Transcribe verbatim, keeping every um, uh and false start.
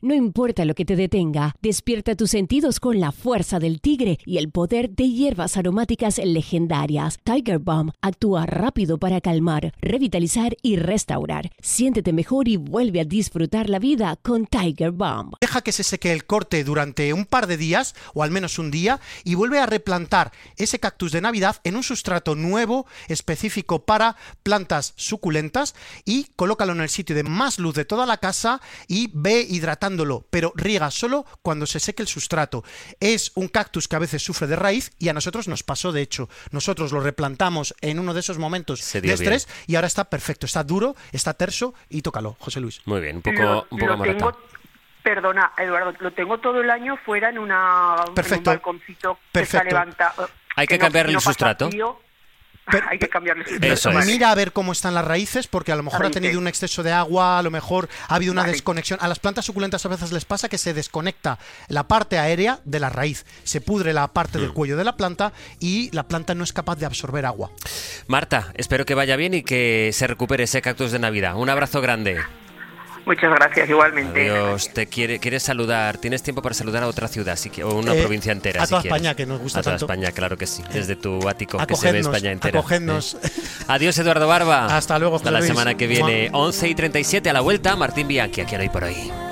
No importa lo que te detenga, despierta tus sentidos con la fuerza del tigre y el poder de hierbas aromáticas legendarias. Tiger Balm actúa rápido para calmar, revitalizar y restaurar. Siéntete mejor y vuelve a disfrutar la vida con Tiger Balm. Deja que se seque el corte durante un par de días, o al menos un día, y vuelve a replantar ese cactus de Navidad en un sustrato nuevo, específico para plantas suculentas, y colócalo en el sitio de más luz de toda la casa y ve hidratándolo, pero riega solo cuando se seque el sustrato. Es un cactus que a veces sufre de raíz y a nosotros nos pasó, de hecho. Nosotros lo replantamos en uno de esos momentos de estrés bien. Y ahora está perfecto, está duro, está terso y tócalo, José Luis. Muy bien, un poco, lo, un poco lo Morata. tengo, Perdona, Eduardo, lo tengo todo el año fuera en, una, en un balconcito que está levantado. Hay que, que cambiarle no, el no sustrato. Frío. Per, Hay que cambiarle el Eso sustrato. es. Mira a ver cómo están las raíces, porque a lo mejor ha tenido un exceso de agua, a lo mejor ha habido una vale. desconexión. A las plantas suculentas a veces les pasa que se desconecta la parte aérea de la raíz, se pudre la parte mm. del cuello de la planta y la planta no es capaz de absorber agua. Marta, espero que vaya bien y que se recupere ese cactus de Navidad. Un abrazo grande. Muchas gracias, igualmente. Adiós. Te quiere, quieres saludar, tienes tiempo para saludar a otra ciudad si, o una eh, provincia entera. A toda si España, que nos gusta tanto. A toda tanto. España, claro que sí. Desde tu ático, acogednos, que se ve España entera. Acogednos. ¿Eh? Adiós, Eduardo Barba. Hasta luego, Hasta José la Luis. semana que viene. once y treinta y siete a la vuelta, Martín Bianchi, aquí en Hoy por Hoy.